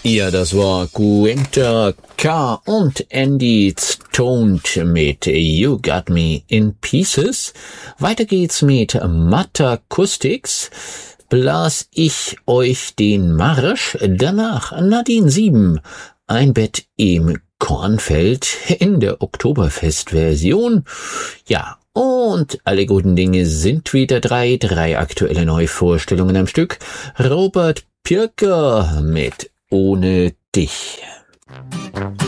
Ja, das war Gwynter K. und Andy Stoned mit You Got Me in Pieces. Weiter geht's mit Matakustics. Blas ich euch den Marsch. Danach Nadine 7. Ein Bett im Kornfeld in der Oktoberfest-Version. Ja, und alle guten Dinge sind wieder drei aktuelle Neuvorstellungen am Stück. Robert Pirker mit Ohne dich.